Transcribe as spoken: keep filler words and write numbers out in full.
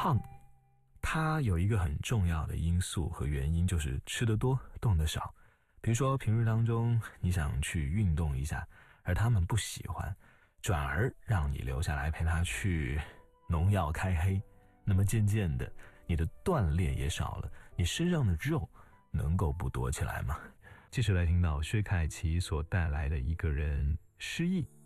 胖它有一个很重要的因素和原因，就是吃得多动得少。比如说平日当中你想去运动一下，而他们不喜欢，转而让你留下来陪他去农药开黑，那么渐渐的你的锻炼也少了，你身上的肉能够不多起来吗？继续来听到薛凯琪所带来的一个人失忆。